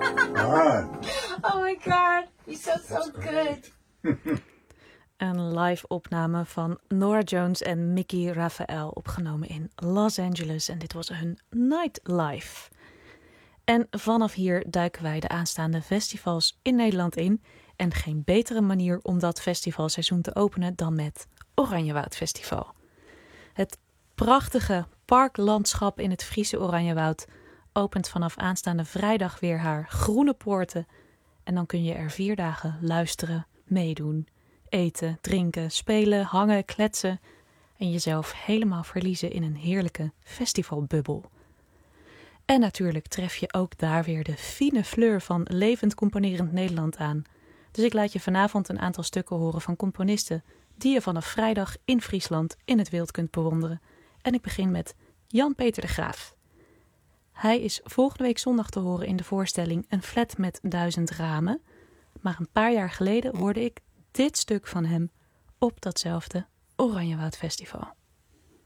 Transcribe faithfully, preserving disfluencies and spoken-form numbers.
Ah. Oh my god, you sound so good. Een live opname van Norah Jones en Mickey Raphael, opgenomen in Los Angeles. En dit was hun Nightlife. En vanaf hier duiken wij de aanstaande festivals in Nederland in. En geen betere manier om dat festivalseizoen te openen dan met Oranjewoud Festival. Het prachtige parklandschap in het Friese Oranjewoud opent vanaf aanstaande vrijdag weer haar groene poorten. En dan kun je er vier dagen luisteren, meedoen, eten, drinken, spelen, hangen, kletsen en jezelf helemaal verliezen in een heerlijke festivalbubbel. En natuurlijk tref je ook daar weer de fine fleur van levend componerend Nederland aan. Dus ik laat je vanavond een aantal stukken horen van componisten die je vanaf vrijdag in Friesland in het wild kunt bewonderen. En ik begin met Jan-Peter de Graaf. Hij is volgende week zondag te horen in de voorstelling Een flat met duizend ramen. Maar een paar jaar geleden hoorde ik dit stuk van hem op datzelfde Oranjewoud Festival.